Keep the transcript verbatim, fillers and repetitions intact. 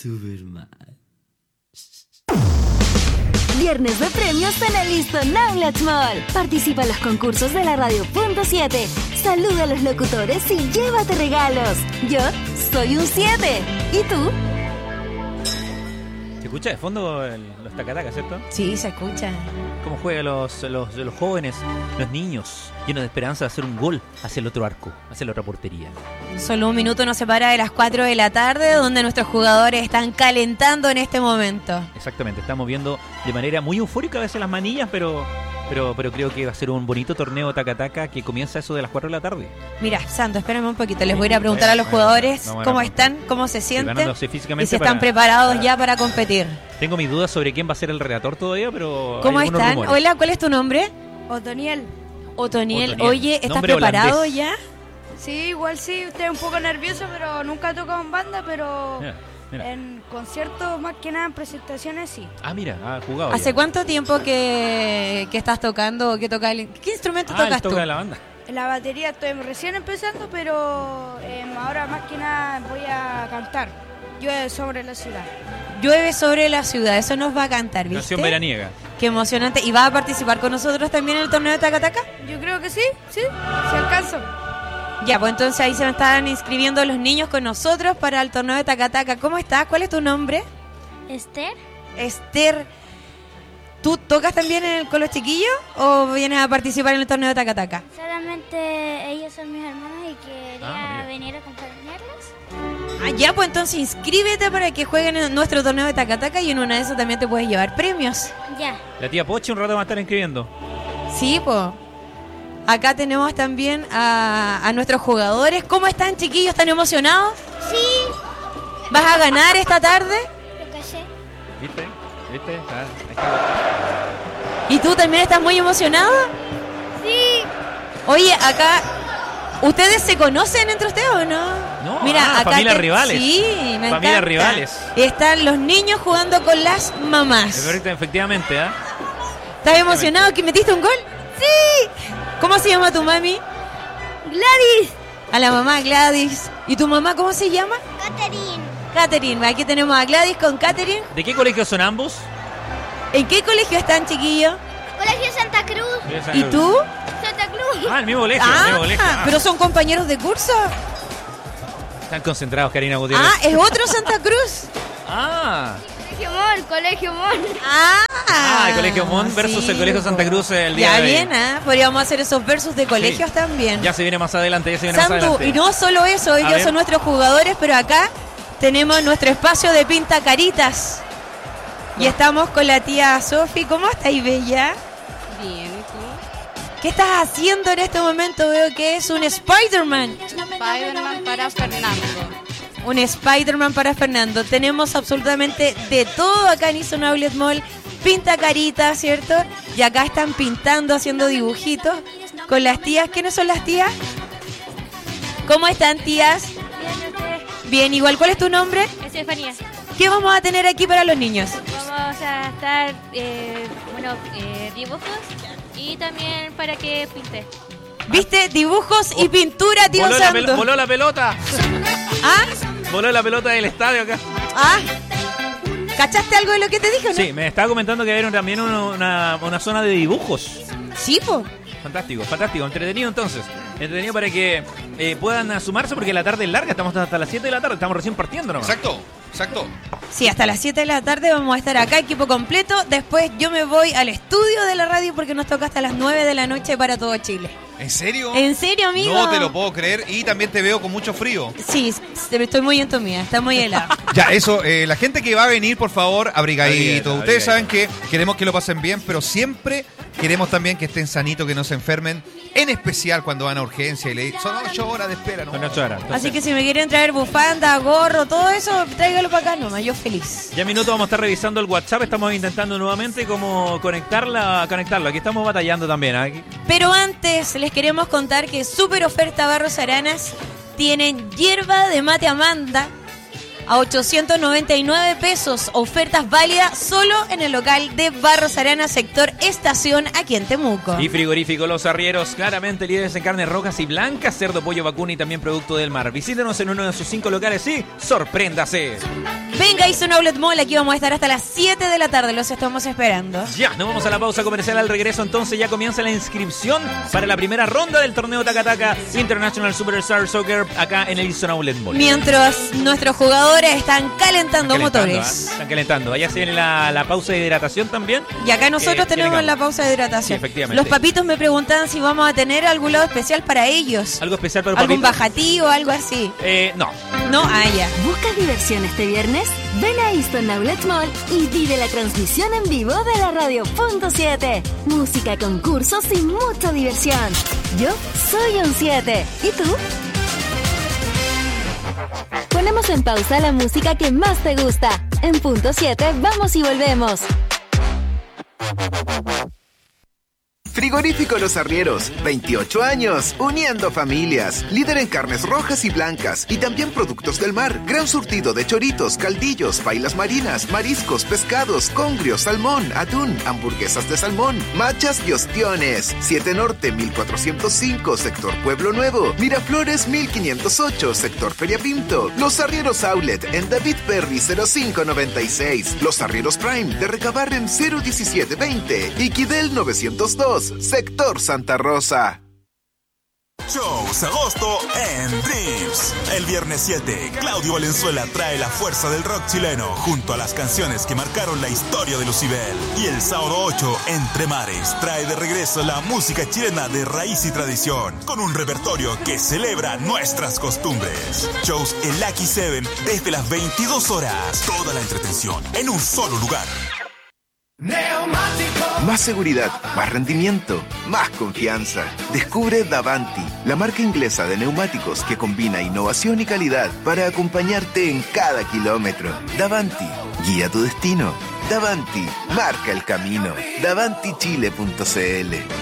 Superman. Viernes de premios en el Liston Outlets Mall. Participa en los concursos de la Radio Punto siete. Saluda a los locutores y llévate regalos. Yo soy un siete. ¿Y tú? ¿Se escucha de fondo el, los tacatacas, cierto? Sí, se escucha. ¿Cómo juegan los, los, los jóvenes, los niños, llenos de esperanza de hacer un gol hacia el otro arco, hacia la otra portería? Solo un minuto nos separa de las cuatro de la tarde, donde nuestros jugadores están calentando en este momento. Exactamente, estamos viendo de manera muy eufórica a veces las manillas, pero, pero, pero creo que va a ser un bonito torneo tacataca que comienza eso de las cuatro de la tarde. Mira, Santo, espérame un poquito, les voy a ir a preguntar a los jugadores no, bueno, cómo bueno, están, cómo se sienten físicamente y si están para, preparados para, ya para competir. Tengo mis dudas sobre quién va a ser el relator todavía, pero ¿Cómo hay están? rumores. Hola, ¿cuál es tu nombre? Otoniel. Otoniel. Otoniel. Oye, ¿estás Nombre preparado holandés. ya? Sí, igual sí, estoy un poco nervioso, pero nunca he tocado en banda, pero Mira, mira. en conciertos, más que nada en presentaciones, sí. Ah, mira, ha jugado. ¿Hace ya. cuánto tiempo que, que estás tocando o que toca el- ¿Qué instrumento Ah, él tocas tú? toca la banda. En la batería estoy recién empezando, pero eh, ahora más que nada voy a cantar. Llueve sobre la ciudad. Llueve sobre la ciudad, eso nos va a cantar, ¿viste? Canción veraniega. Qué emocionante. ¿Y vas a participar con nosotros también en el torneo de Tacataca? Yo creo que sí, sí, si alcanzo. Ya, pues entonces ahí se me están inscribiendo los niños con nosotros para el torneo de Tacataca. ¿Cómo estás? ¿Cuál es tu nombre? Esther, Esther. ¿Tú tocas también en el, con los chiquillos o vienes a participar en el torneo de Tacataca? solamente ellos son mis hermanos y quería Ah, mira. venir a acompañarlos. Ah, ya, pues entonces inscríbete para que jueguen en nuestro torneo de Tacataca y en una de esas también te puedes llevar premios. Ya, La tía Pochi un rato va a estar inscribiendo. Sí, pues. Acá tenemos también a, a nuestros jugadores. ¿Cómo están, chiquillos? ¿Están emocionados? sí, ¿Vas a ganar esta tarde? lo que sé. ¿Viste? ¿Viste? Ah, ahí está. ¿Y tú también estás muy emocionado? Sí, Oye, acá, ¿ustedes se conocen entre ustedes o no? No, Mira, ah, acá familias te- rivales. Sí, me Familias encanta. rivales. Están los niños jugando con las mamás. Correcto, efectivamente, ¿ah? ¿Estás emocionado que metiste un gol? Sí. ¿Cómo se llama tu mami? Gladys, A la mamá Gladys. ¿Y tu mamá cómo se llama? Catherine, Catherine. Aquí tenemos a Gladys con Catherine. ¿De qué colegio son ambos? ¿En qué colegio están, chiquillos? Colegio Santa Cruz, ¿Y tú? Santa Cruz. Ah, el mismo colegio, el mismo colegio. Ah, pero son compañeros de curso. Están concentrados, Karina Gutiérrez. Ah, es otro Santa Cruz. Ah, Colegio Mon, Colegio Mon. Ah, ah, el colegio Mon versus sí, el colegio Santa po. Cruz el día Ya de hoy. bien, ¿ah? Podríamos hacer esos versos de colegios Sí. también. Ya se viene más adelante, ya se viene más Santu, adelante. y no solo eso, ellos ver. son nuestros jugadores, pero acá tenemos nuestro espacio de pinta caritas. Y estamos con la tía Sofi. ¿Cómo estáis, bella? Bien, ¿y tú? ¿Qué estás haciendo en este momento? Veo que es un Spider-Man. Spider-Man para Fernando. Un Spider-Man para Fernando. Tenemos absolutamente de todo acá en Easton Outlet Mall. Pinta carita, ¿cierto? Y acá están pintando, haciendo dibujitos con las tías. ¿Quiénes son las tías? ¿Cómo están, tías? Bien, igual. ¿Cuál es tu nombre? Estefanía, ¿Qué vamos a tener aquí para los niños? vamos a estar, eh, bueno, eh, dibujos y también para que pinte. ¿Viste? Dibujos y pintura, tío voló, la pelo- Santo. voló la pelota. ¿Ah? Voló la pelota del estadio acá. ¿Ah? ¿Cachaste algo de lo que te dije o no? Sí, me estaba comentando que había también una, una, una zona de dibujos. Sí, po. Fantástico, fantástico, entretenido entonces. Entretenido para que eh, puedan sumarse porque la tarde es larga, estamos hasta las siete de la tarde, estamos recién partiendo nomás. Exacto, exacto. Sí, hasta las siete de la tarde vamos a estar acá, equipo completo. Después yo me voy al estudio de la radio porque nos toca hasta las nueve de la noche para todo Chile. ¿En serio? ¿En serio, amigo? No te lo puedo creer y también te veo con mucho frío. Sí, estoy muy entumida, está muy helado. Ya, eso, eh, la gente que va a venir, por favor, abrigadito. Abrigadito, Ustedes saben abrigadito. que queremos que lo pasen bien, pero siempre queremos también que estén sanitos, que no se enfermen. En especial cuando van a urgencia y le dicen, son ocho horas de espera, ¿no? Son ocho horas. Entonces, Así que si me quieren traer bufanda, gorro, todo eso, tráigalo para acá nomás, yo feliz. ya en minuto vamos a estar revisando el WhatsApp, estamos intentando nuevamente cómo conectarla, conectarlo. Aquí estamos batallando también. ¿eh? Aquí- Pero antes les queremos contar que Super Oferta Barros Aranas tienen hierba de mate Amanda a ochocientos noventa y nueve pesos. Ofertas válidas solo en el local de Barros Aranas, sector Estación, aquí en Temuco. Y frigorífico Los Arrieros, claramente líderes en carnes rojas y blancas, cerdo, pollo, vacuna y también producto del mar. Visítenos en uno de sus cinco locales y sorpréndase. Venga a Easton Outlet Mall, aquí vamos a estar hasta las siete de la tarde, los estamos esperando. Ya, nos vamos a la pausa comercial. Al regreso entonces ya comienza la inscripción para la primera ronda del torneo Taca Taca International Superstar Soccer acá en el Easton Outlet Mall. Mientras nuestros jugadores están calentando, Están calentando, motores. ¿eh? Están calentando. Allá se viene la, la pausa de hidratación también. Y acá nosotros Que tenemos tiene la pausa de hidratación. Sí, efectivamente. Los papitos me preguntaban si vamos a tener algún lado especial para ellos. ¿Algo especial para los ¿Algún papitos? bajativo, algo así? Eh, no. No, ah, ya. ¿Buscas diversión este viernes? Ven a Easton Outlet Mall y vive la transmisión en vivo de la Radio Punto siete. Música, concursos y mucha diversión. Yo soy un siete. ¿Y tú? Ponemos en pausa la música que más te gusta. En Punto siete vamos y volvemos. Frigorífico Los Arrieros, veintiocho años, uniendo familias. Líder en carnes rojas y blancas y también productos del mar. Gran surtido de choritos, caldillos, pailas marinas, mariscos, pescados, congrio, salmón, atún, hamburguesas de salmón, machas y ostiones. siete Norte mil cuatrocientos cinco, sector Pueblo Nuevo. Miraflores mil quinientos ocho, sector Feria Pinto. Los Arrieros Outlet en David Perry cero cinco noventa y seis. Los Arrieros Prime de Recabarren cero diecisiete veinte. Y Quidel novecientos dos. Sector Santa Rosa. Shows agosto en Dreams. El viernes siete, Claudio Valenzuela trae la fuerza del rock chileno junto a las canciones que marcaron la historia de Lucibel. Y el sábado ocho, Entre Mares, trae de regreso la música chilena de raíz y tradición con un repertorio que celebra nuestras costumbres. Shows en Lucky Seven desde las veintidós horas. Toda la entretención en un solo lugar. Más seguridad, más rendimiento, más confianza. Descubre Davanti, la marca inglesa de neumáticos que combina innovación y calidad para acompañarte en cada kilómetro. Davanti, guía tu destino. Davanti, marca el camino. davanti chile punto c l